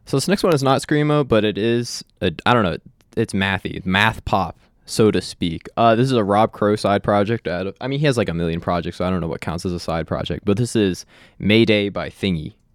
So this next one is not screamo, but it is I don't know. It's mathy, math pop, so to speak. This is a Rob Crow side project. I mean, he has like a million projects, so I don't know what counts as a side project. But this is Mayday by Thingy.